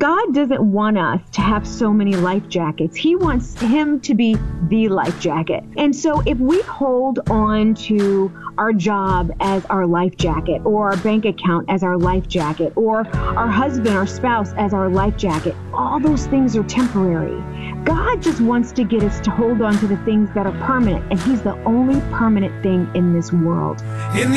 God doesn't want us to have so many life jackets. He wants him to be the life jacket. And so if we hold on to our job as our life jacket, or our bank account as our life jacket, or our husband, our spouse as our life jacket, all those things are temporary. God just wants to get us to hold on to the things that are permanent, and he's the only permanent thing in this world.